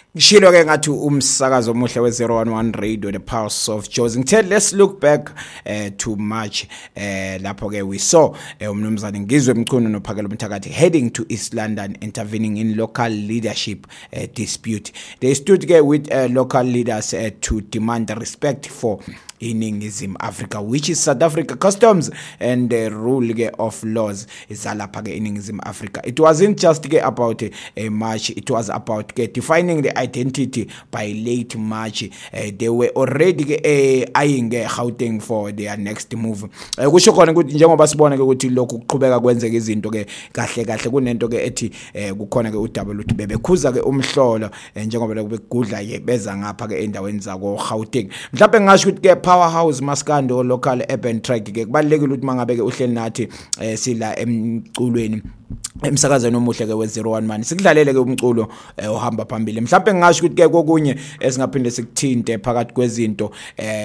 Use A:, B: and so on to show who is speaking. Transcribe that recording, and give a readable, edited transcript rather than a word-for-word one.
A: Ngishilo ke ngathi umsakazo omuhle we011 Radio, the pulse of Jozi. Ngithe let's look back to March lapho ke we saw umnumzane Ngizwe Mchunu noPhakela Mthakathi heading to East London, intervening in local leadership dispute. They stood ke with local leaders to demand respect for iningizimu Africa, which is South Africa customs and the rule of laws izalapha ke iningizimu Africa. It wasn't just ke about a march, it was about ke defining the identity by late March. They were already eyeing Gauteng for their next move. Kusho khona ukuthi njengoba sibona ke ukuthi lokhu kuqhubeka kwenzeka izinto ke kahle kahle kunento ke ethi kukhona ke udaba luthi bebekhuza ke umhlolo njengoba bekugudla yebeza ngapha ke endaweni zako Gauteng. Mhlawumbe ngasho ukuthi ke Powerhouse Maskando local urban track ke kubalekile ukuthi mangabe ke uhleli nathi sila emculweni emsakazweni omuhle ke we01 man sikudlalele ke umculo ohamba phambili. Mhlawumbe ngasho ukuthi ke kokunye esingaphinde sikuthinte phakathi kwezinto